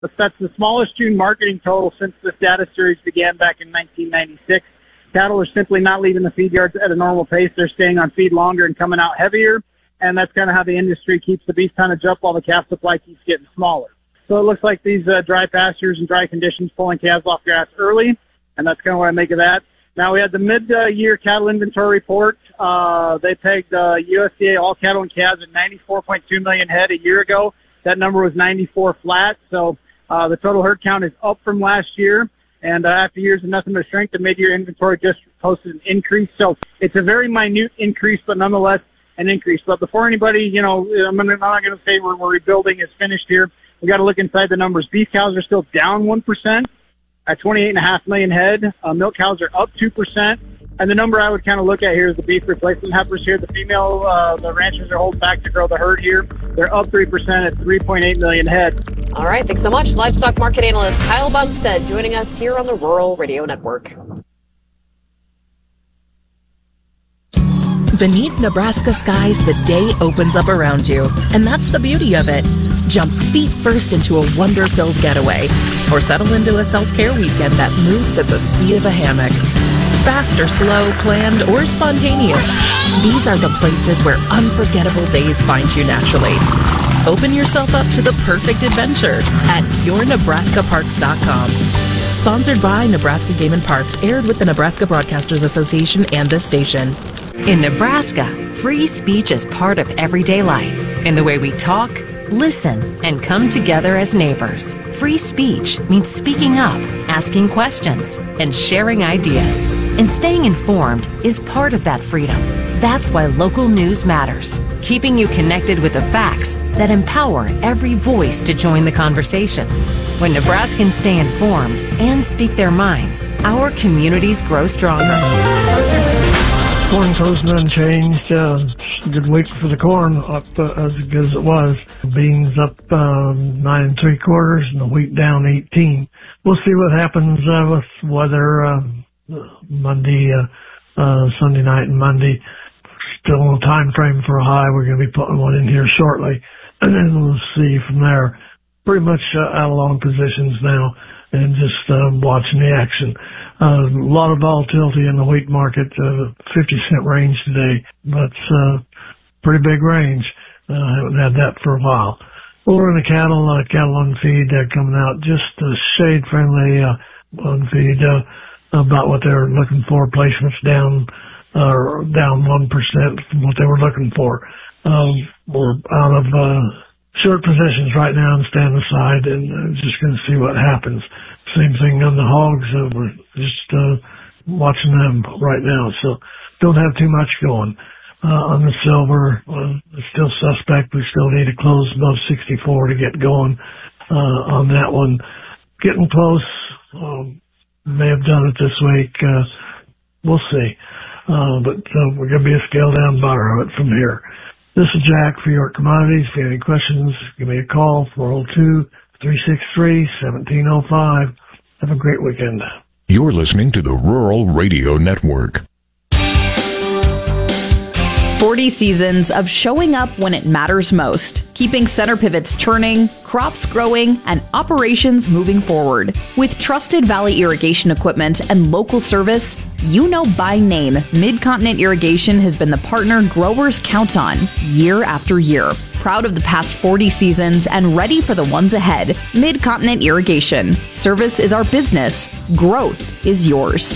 That's the smallest June marketing total since this data series began back in 1996. Cattle are simply not leaving the feed yards at a normal pace. They're staying on feed longer and coming out heavier, and that's kind of how the industry keeps the beef tonnage up while the calf supply keeps getting smaller. So it looks like these dry pastures and dry conditions pulling calves off grass early, and that's kind of what I make of that. Now, we had the mid-year cattle inventory report. They pegged USDA all cattle and calves at 94.2 million head a year ago. That number was 94 flat, so the total herd count is up from last year. And after years of nothing but shrink, the mid-year inventory just posted an increase. So it's a very minute increase, but nonetheless an increase. But before anybody, I'm not going to say we're rebuilding is finished here. We got to look inside the numbers. Beef cows are still down 1% at 28.5 million head. Milk cows are up 2%. And the number I would kind of look at here is the beef replacement heifers here. The female, the ranchers are holding back to grow the herd here. They're up 3% at 3.8 million head. All right, thanks so much. Livestock market analyst Kyle Bumstead joining us here on the Rural Radio Network. Beneath Nebraska skies, the day opens up around you. And that's the beauty of it. Jump feet first into a wonder-filled getaway, or settle into a self-care weekend that moves at the speed of a hammock. Fast or slow, planned or spontaneous, these are the places where unforgettable days find you naturally. Open yourself up to the perfect adventure at yournebraskaparks.com. Sponsored by Nebraska Game and Parks, aired with the Nebraska Broadcasters Association and this station. In Nebraska, free speech is part of everyday life in the way we talk, listen, and come together as neighbors. Free speech means speaking up, asking questions, and sharing ideas. And staying informed is part of that freedom. That's why local news matters, keeping you connected with the facts that empower every voice to join the conversation. When Nebraskans stay informed and speak their minds, our communities grow stronger. Sponsored by Corn closing unchanged. Good week for the corn, up as good as it was. Beans up 9 3/4, and the wheat down 18. We'll see what happens with weather Monday, Sunday night, and Monday. Still in the time frame for a high. We're going to be putting one in here shortly, and then we'll see from there. Pretty much out of long positions now, and just watching the action. A lot of volatility in the wheat market, 50-cent range today. That's pretty big range. I haven't had that for a while. Over in the cattle on feed coming out just shade friendly on feed, about what they're looking for. Placements down 1% from what they were looking for. We're out of short positions right now and stand aside, and just going to see what happens. Same thing on the hogs. We're just watching them right now, so don't have too much going. On the silver, it's still suspect. We still need to close above 64 to get going on that one. Getting close. May have done it this week. We'll see. But we're going to be a scale down buyer of it from here. This is Jack for York Commodities. If you have any questions, give me a call, 402-363-1705. Have a great weekend. You're listening to the Rural Radio Network. 40 seasons of showing up when it matters most, keeping center pivots turning, crops growing, and operations moving forward. With trusted Valley irrigation equipment and local service, you know by name, Mid-Continent Irrigation has been the partner growers count on year after year. Proud of the past 40 seasons and ready for the ones ahead. Mid-Continent Irrigation. Service is our business. Growth is yours.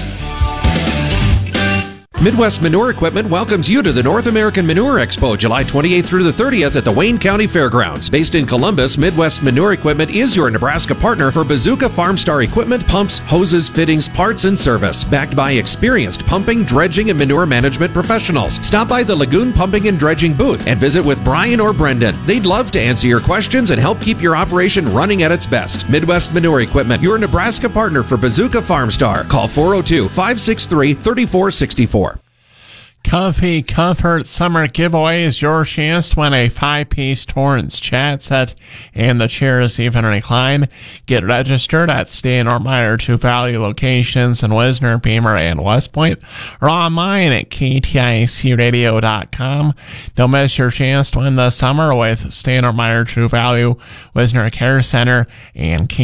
Midwest Manure Equipment welcomes you to the North American Manure Expo, July 28th through the 30th at the Wayne County Fairgrounds. Based in Columbus, Midwest Manure Equipment is your Nebraska partner for Bazooka Farmstar equipment, pumps, hoses, fittings, parts, and service. Backed by experienced pumping, dredging, and manure management professionals. Stop by the Lagoon Pumping and Dredging booth and visit with Brian or Brendan. They'd love to answer your questions and help keep your operation running at its best. Midwest Manure Equipment, your Nebraska partner for Bazooka Farmstar. Call 402-563-3464. Comfy Comfort Summer Giveaway is your chance to win a 5-piece Torrance chat set and the chairs even recline. Get registered at Stan or Meyer True Value locations in Wisner, Beamer, and West Point, or online at kticradio.com. Don't miss your chance to win this summer with Stan or Meyer True Value, Wisner Care Center, and